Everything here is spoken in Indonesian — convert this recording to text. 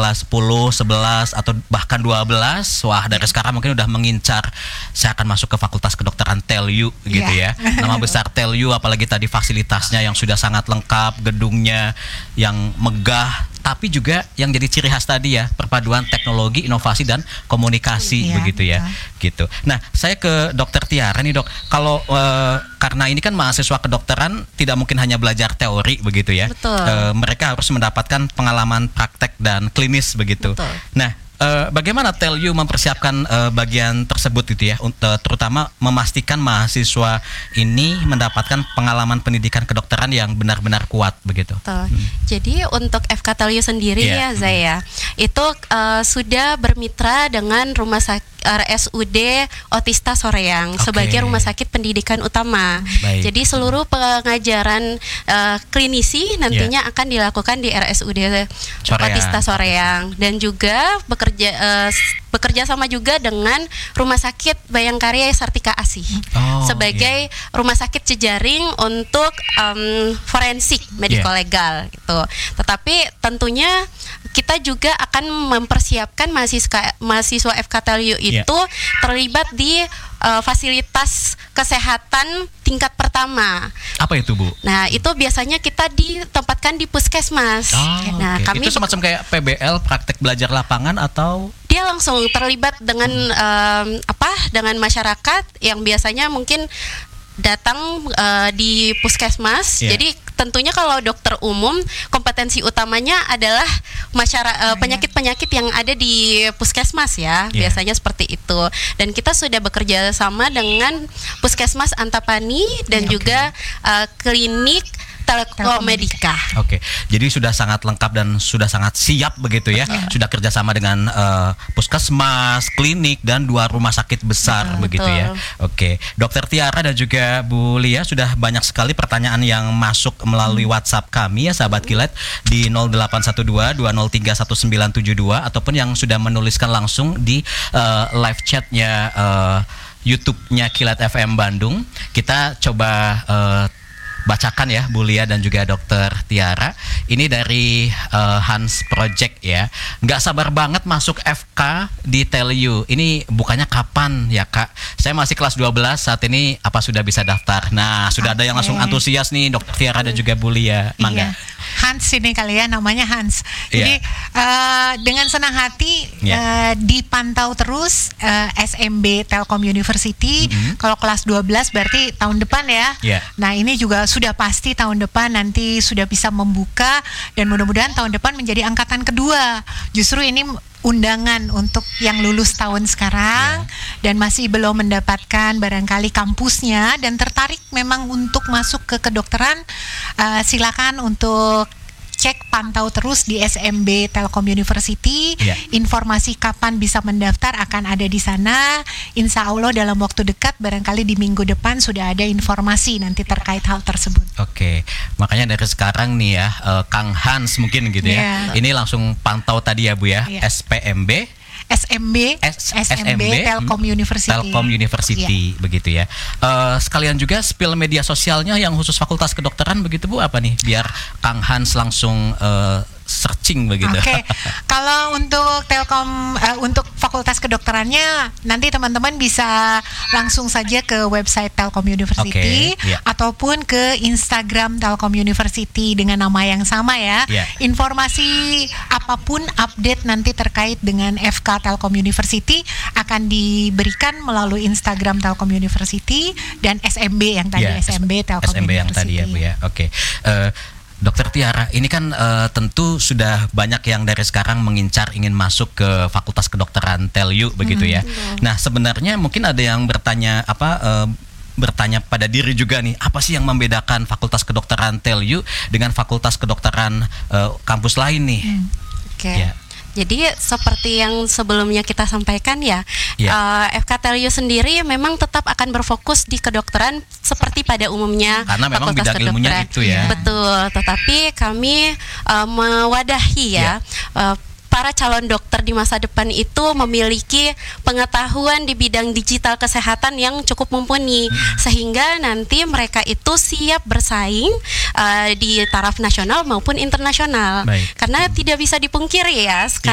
kelas 10, 11 atau bahkan 12, wah dari sekarang mungkin udah mengincar saya akan masuk ke Fakultas Kedokteran TELU gitu ya. Nama besar TELU, apalagi tadi fasilitasnya yang sudah sangat lengkap, gedungnya yang megah, tapi juga yang jadi ciri khas tadi ya, perpaduan teknologi, inovasi dan komunikasi begitu ya. Gitu. Nah, saya ke Dokter Tiara nih, Dok. Kalau karena ini kan mahasiswa kedokteran tidak mungkin hanya belajar teori begitu ya. Mereka harus mendapatkan pengalaman praktek dan klinis begitu. Nah, bagaimana TELU mempersiapkan bagian tersebut gitu ya, terutama memastikan mahasiswa ini mendapatkan pengalaman pendidikan kedokteran yang benar-benar kuat begitu. Jadi untuk FK TELU sendiri ya Zaya, itu sudah bermitra dengan Rumah Sakit RSUD Otista Soreang sebagai rumah sakit pendidikan utama. Jadi seluruh pengajaran klinisi nantinya akan dilakukan di RSUD Otista Soreang, dan juga bekerja sama juga dengan Rumah Sakit Bayangkarya Sartika Asih sebagai rumah sakit jejaring untuk forensik medico legal gitu. Tetapi tentunya kita juga akan mempersiapkan mahasiswa FK TELU itu terlibat di fasilitas kesehatan tingkat pertama. Apa itu, Bu? Nah, itu biasanya kita ditempatkan di puskesmas. Nah, kami itu semacam kayak PBL, praktek belajar lapangan, atau dia langsung terlibat dengan dengan masyarakat yang biasanya mungkin datang di puskesmas. Jadi tentunya kalau dokter umum kompetensi utamanya adalah penyakit-penyakit yang ada di puskesmas ya, biasanya seperti itu. Dan kita sudah bekerja sama dengan Puskesmas Antapani dan juga klinik Telekomedika. Jadi sudah sangat lengkap dan sudah sangat siap begitu ya. Sudah kerjasama dengan puskesmas, klinik, dan 2 rumah sakit besar begitu ya. Dokter Tiara dan juga Bu Lia, sudah banyak sekali pertanyaan yang masuk melalui WhatsApp kami ya, sahabat Kilat, di 0812-203-1972, ataupun yang sudah menuliskan langsung di live chatnya YouTube-nya Kilat FM Bandung. Kita coba bacakan ya, Bu Lia dan juga Dokter Tiara. Ini dari Hans Project ya. Nggak sabar banget masuk FK di TELU. Ini bukannya kapan ya, Kak? Saya masih kelas 12 saat ini, apa sudah bisa daftar? Nah, sudah ada yang langsung antusias nih, Dokter Tiara dan juga Bu Lia. Mangga. Hans ini kali ya, namanya Hans. Jadi dengan senang hati dipantau terus SMB Telkom University. Kalau kelas 12 berarti tahun depan ya. Nah, ini juga sudah pasti tahun depan nanti sudah bisa membuka, dan mudah-mudahan tahun depan menjadi angkatan kedua. Justru ini undangan untuk yang lulus tahun sekarang dan masih belum mendapatkan barangkali kampusnya dan tertarik memang untuk masuk ke kedokteran, silakan untuk cek, pantau terus di SMB Telkom University. Informasi kapan bisa mendaftar akan ada di sana. Insya Allah dalam waktu dekat, barangkali di minggu depan sudah ada informasi nanti terkait hal tersebut. Makanya dari sekarang nih ya, Kang Hans mungkin gitu ya. Ini langsung pantau tadi ya, Bu ya. SMB Telkom University begitu ya. Sekalian juga spill media sosialnya yang khusus Fakultas Kedokteran begitu, Bu, apa nih biar Kang Hans langsung searching begitu. Kalau untuk Telkom, untuk Fakultas Kedokterannya nanti teman-teman bisa langsung saja ke website Telkom University ataupun ke Instagram Telkom University dengan nama yang sama ya. Informasi apapun update nanti terkait dengan FK Telkom University akan diberikan melalui Instagram Telkom University dan SMB yang tadi, SMB Telkom University. Yang tadi ya, Bu ya. Dokter Tiara, ini kan tentu sudah banyak yang dari sekarang mengincar ingin masuk ke Fakultas Kedokteran TELU begitu ya. Nah, sebenarnya mungkin ada yang bertanya bertanya pada diri juga nih, apa sih yang membedakan Fakultas Kedokteran TELU dengan Fakultas Kedokteran kampus lain nih? Jadi seperti yang sebelumnya kita sampaikan ya, FK TELU sendiri memang tetap akan berfokus di kedokteran seperti pada umumnya. Karena memang bidang ilmunya itu ya. Betul, tetapi kami mewadahi para calon dokter di masa depan itu memiliki pengetahuan di bidang digital kesehatan yang cukup mumpuni, sehingga nanti mereka itu siap bersaing di taraf nasional maupun internasional. Karena tidak bisa dipungkiri ya,